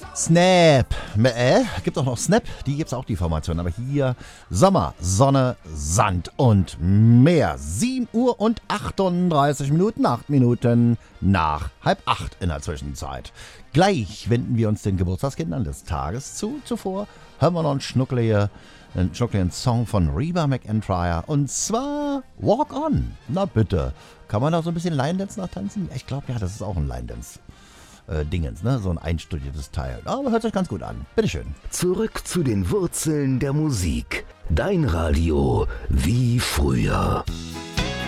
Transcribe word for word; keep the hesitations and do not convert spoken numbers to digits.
Snap. Äh, gibt auch noch Snap, die gibt's auch, die Formation. Aber hier Sommer, Sonne, Sand und Meer. sieben Uhr und achtunddreißig Minuten, acht Minuten nach halb acht in der Zwischenzeit. Gleich wenden wir uns den Geburtstagskindern des Tages zu. Zuvor hören wir noch einen schnuckeligen, einen schnuckeligen Song von Reba McEntire. Und zwar Walk On. Na bitte. Kann man da so ein bisschen Line Dance nachtanzen? Ich glaube, ja, das ist auch ein Line Dance. Äh, Dingens, ne? So ein einstudiertes Teil. Aber hört sich ganz gut an. Bitteschön. Zurück zu den Wurzeln der Musik. Dein Radio wie früher.